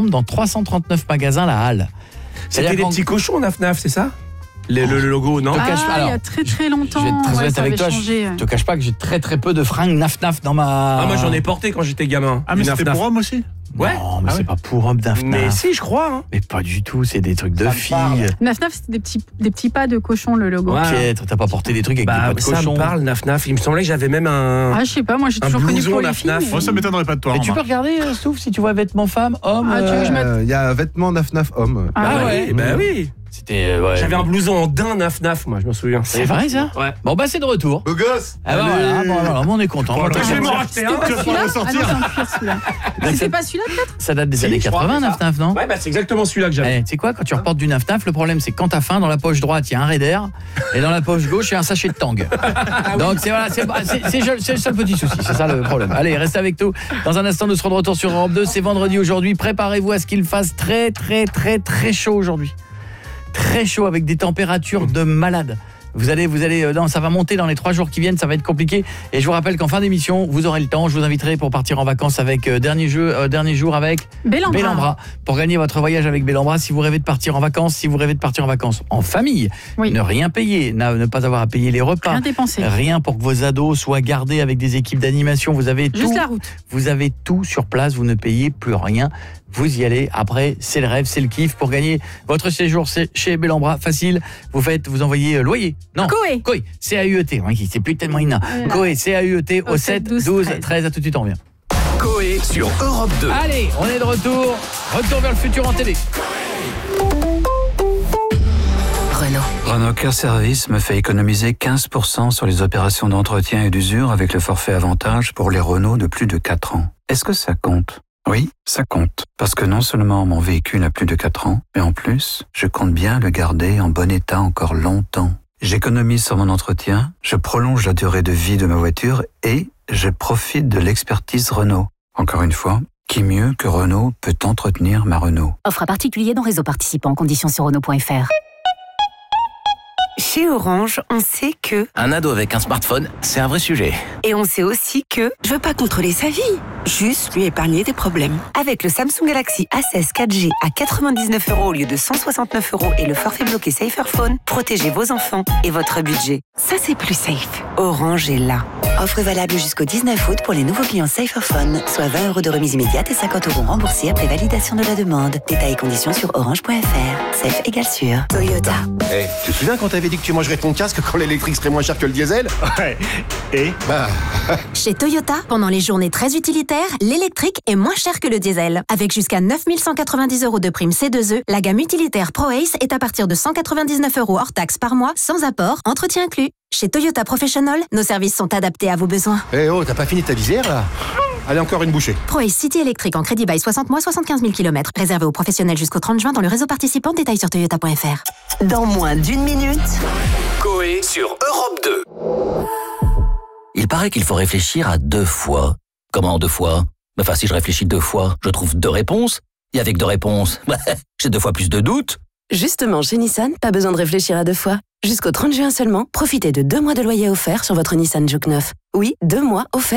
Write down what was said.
septembre dans 339 magasins La Halle. C'était des petits cochons Naf Naf, c'est ça le logo, non? Il y a très très longtemps. Je vais être très honnête avec toi, changé. je te cache pas que j'ai très très peu de fringues Naf Naf dans ma... Ah, moi j'en ai porté quand j'étais gamin. Ah, mais c'était pour hommes aussi? Ouais. Non, mais c'est pas pour hommes Naf Naf. Mais si, je crois. Hein. Mais pas du tout, c'est des trucs de filles. Naf Naf, c'était des petits pas de cochon, le logo. Ouais. Ok, t'as pas porté des trucs avec des pas de ça cochon. me parle, Naf Naf. Il me semblait que j'avais même un... Ah, je sais pas, moi j'ai un toujours connu blouson pour les Naf filles. Naf. mais- Oh, ça m'étonnerait pas de toi. Mais tu peux regarder, Stouff, si tu vois vêtements femmes, hommes. Ah, tu veux que je mette- Il y a vêtements Naf Naf homme. Ah ouais. Bah oui. C'était... ouais. J'avais un blouson en daim Naf Naf, moi, je me souviens. C'est vrai ça? Ouais. Bon bah c'est de retour. Beau gosse. Ah bah voilà, bon, on est content. Voilà. Moi, Je vais m'en racheter un. C'était pas celui-là? le sortir. Ah non, c'est un cuir celui-là. C'était pas celui-là peut-être? Ça date des Si, années je crois 80, que c'est Naf Naf, non? Ouais, bah c'est exactement celui-là que j'avais. Tu sais quoi, quand tu reportes du Naf Naf, le problème c'est que quand t'as faim, dans la poche droite il y a un Raider et dans la poche gauche il y a un sachet de Tang. Donc c'est voilà, c'est le seul petit souci, c'est ça le problème. Allez, restez avec nous. Dans un instant nous serons de retour sur Europe 2, c'est vendredi aujourd'hui. Préparez-vous à ce qu'il fasse très très très très chaud aujourd'hui. Très chaud avec des températures de malade. Vous allez non, ça va monter dans les 3 jours qui viennent, ça va être compliqué. Et je vous rappelle qu'en fin d'émission, vous aurez le temps, je vous inviterai pour partir en vacances avec dernier jour avec Bellambra. pour gagner votre voyage avec Bellambra. Si vous rêvez de partir en vacances, en famille, Oui. ne rien payer, ne pas avoir à payer les repas. Rien dépensé. Rien pour que vos ados soient gardés avec des équipes d'animation, vous avez Juste tout. la route. Vous avez tout sur place, vous ne payez plus rien. Vous y allez, après c'est le rêve, c'est le kiff. Pour gagner votre séjour c'est chez Bellambra, facile. Vous envoyez loyer. Non. Coé. C-A-U-E-T, c'est plus tellement inna. Voilà. Coé, C-A-U-E-T au 7 12 13, à tout de suite on revient. Coé sur Europe 2. Allez, on est de retour. Retour vers le futur en télé. Renault Care Service me fait économiser 15% sur les opérations d'entretien et d'usure avec le forfait avantage pour les Renault de plus de 4 ans. Est-ce que ça compte ? Oui, ça compte. Parce que non seulement mon véhicule a plus de 4 ans, mais en plus, je compte bien le garder en bon état encore longtemps. J'économise sur mon entretien, je prolonge la durée de vie de ma voiture et je profite de l'expertise Renault. Encore une fois, qui mieux que Renault peut entretenir ma Renault ? Offre à particulier dans réseau participant. Conditions sur Renault.fr. Chez Orange, on sait que... Un ado avec un smartphone, c'est un vrai sujet. Et on sait aussi que... Je veux pas contrôler sa vie, juste lui épargner des problèmes. Avec le Samsung Galaxy A16 4G à 99 € au lieu de 169 € et le forfait bloqué Saferphone, protégez vos enfants et votre budget. Ça, c'est plus safe. Orange est là. Offre valable jusqu'au 19 août pour les nouveaux clients Saferphone, soit 20 € de remise immédiate et 50 € remboursés après validation de la demande. Détails et conditions sur orange.fr. Safe égale sûr. Toyota. Tu te souviens quand t'avais dit que tu mangerais ton casque quand l'électrique serait moins cher que le diesel? Ouais. Et Chez Toyota, pendant les journées très utilitaires, l'électrique est moins cher que le diesel. Avec jusqu'à 9 190 € de prime C2E, la gamme utilitaire ProAce est à partir de 199 € hors taxe par mois, sans apport, entretien inclus. Chez Toyota Professional, nos services sont adaptés à vos besoins. Eh oh, t'as pas fini ta visière là? Allez, encore une bouchée. ProAce City électrique en crédit bail 60 mois, 75 000 km. Réservé aux professionnels jusqu'au 30 juin dans le réseau participant. Détails sur toyota.fr. Dans moins d'1 minute... Coé sur Europe 2. Il paraît qu'il faut réfléchir à 2 fois. Comment 2 fois? Enfin, si je réfléchis 2 fois, je trouve 2 réponses. Et avec 2 réponses, j'ai 2 fois plus de doutes. Justement, chez Nissan, pas besoin de réfléchir à 2 fois. Jusqu'au 30 juin seulement, profitez de 2 mois de loyer offert sur votre Nissan Juke 9. Oui, 2 mois offerts